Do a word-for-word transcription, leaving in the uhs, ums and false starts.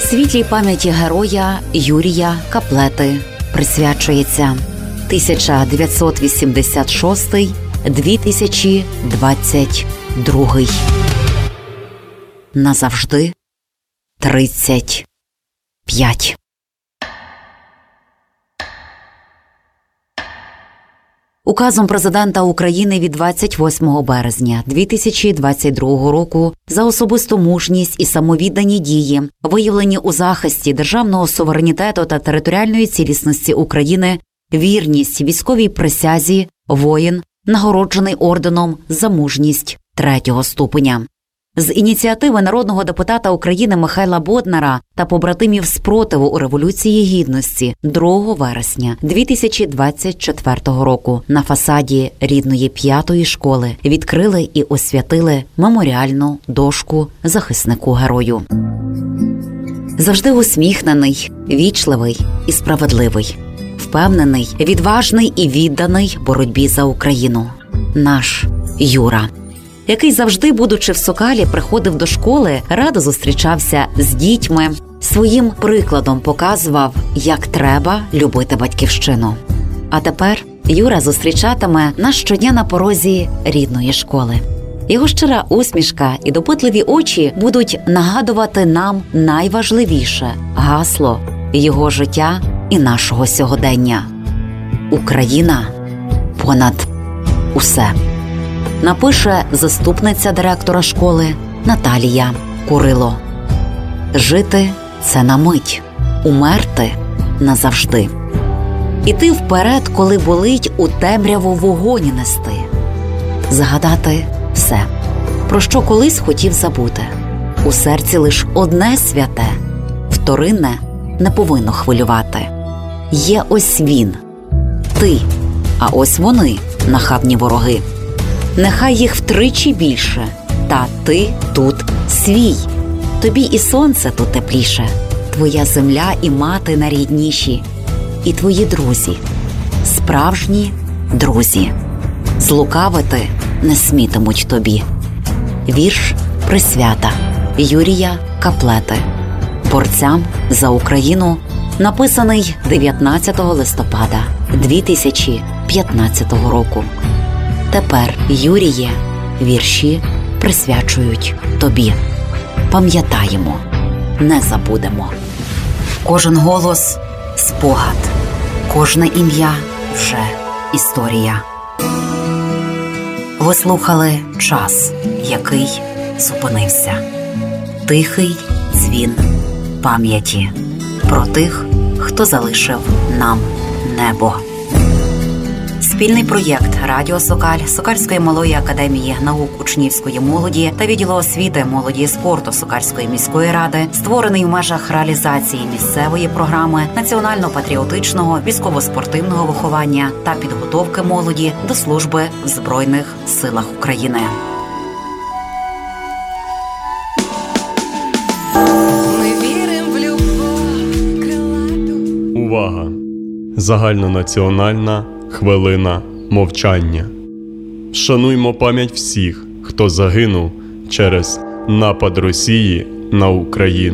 Світлій пам'яті героя Юрія Каплети присвячується тисяча дев'ятсот вісімдесят шостий - дві тисячі двадцять другий. Назавжди тридцять п'ять. Указом Президента України від двадцять восьмого березня дві тисячі двадцять другого року за особисту мужність і самовіддані дії, виявлені у захисті державного суверенітету та територіальної цілісності України, вірність військовій присязі, воїн, нагороджений орденом за мужність третього ступеня. З ініціативи народного депутата України Михайла Боднара та побратимів спротиву у Революції Гідності другого вересня дві тисячі двадцять четвертого року на фасаді рідної п'ятої школи відкрили і освятили меморіальну дошку захиснику-герою. Завжди усміхнений, вічливий і справедливий, впевнений, відважний і відданий боротьбі за Україну. Наш Юра, який завжди, будучи в Сокалі, приходив до школи, радо зустрічався з дітьми, своїм прикладом показував, як треба любити батьківщину. А тепер Юра зустрічатиме нас щодня на порозі рідної школи. Його щира усмішка і допитливі очі будуть нагадувати нам найважливіше гасло його життя і нашого сьогодення. Україна понад усе. Напише заступниця директора школи Наталія Курило. Жити – це на мить, умерти – назавжди. Іти вперед, коли болить, у темряву вогонь нести. Згадати все, про що колись хотів забути. У серці лиш одне святе, вторинне не повинно хвилювати. Є ось він, ти, а ось вони, нахабні вороги. Нехай їх втричі більше, та ти тут свій. Тобі і сонце тут тепліше, твоя земля і мати найрідніші, і твої друзі, справжні друзі. Злукавити не смітимуть тобі. Вірш присвята Юрія Каплети борцям за Україну, написаний дев'ятнадцятого листопада дві тисячі п'ятнадцятого року. Тепер, Юріє, вірші присвячують тобі. Пам'ятаємо, не забудемо. Кожен голос – спогад, кожне ім'я – вже історія. Ви слухали час, який зупинився. Тихий дзвін пам'яті про тих, хто залишив нам небо. Спільний проєкт «Радіо Сокаль», Сокальської малої академії наук учнівської молоді та відділу освіти, молоді і спорту Сокальської міської ради, створений в межах реалізації місцевої програми національно-патріотичного військово-спортивного виховання та підготовки молоді до служби в Збройних силах України. Ми віримо в любов крилату. Увага! Загальнонаціональна хвилина мовчання. Вшануймо пам'ять всіх, хто загинув через напад Росії на Україну.